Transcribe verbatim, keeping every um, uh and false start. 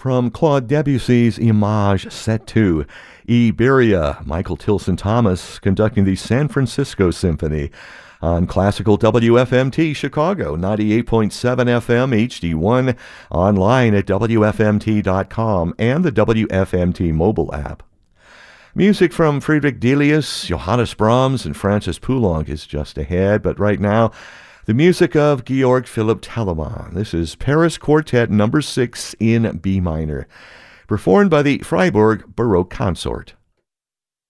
From Claude Debussy's Image Set two, Iberia, Michael Tilson Thomas conducting the San Francisco Symphony on Classical W F M T Chicago, ninety-eight point seven F M H D one, online at W F M T dot com and the W F M T mobile app. Music from Friedrich Delius, Johannes Brahms, and Francis Poulenc is just ahead, but right now, the music of Georg Philipp Telemann. This is Paris Quartet number six in B minor, performed by the Freiburg Baroque Consort.